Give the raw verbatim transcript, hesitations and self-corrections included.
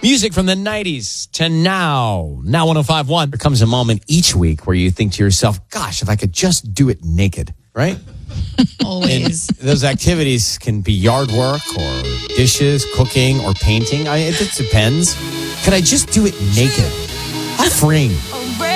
Music from the nineties to now. Now one oh five point one. There comes a moment each week where you think to yourself, gosh, if I could just do it naked, right? Always. And those activities can be yard work or dishes, cooking, or painting. I, it just depends. Could I just do it naked? How freeing.